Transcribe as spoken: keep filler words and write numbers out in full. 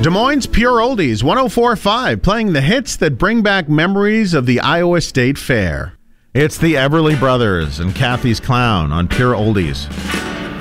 Des Moines Pure Oldies, one oh four point five, playing the hits that bring back memories of the Iowa State Fair. It's the Everly Brothers and Kathy's Clown on Pure Oldies.